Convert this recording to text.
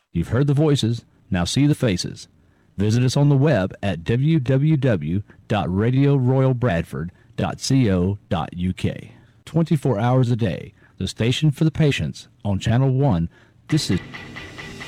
You've heard the voices, now see the faces. Visit us on the web at www.radioroyalbradford.co.uk. 24 hours a day, the station for the patients on Channel 1. This is...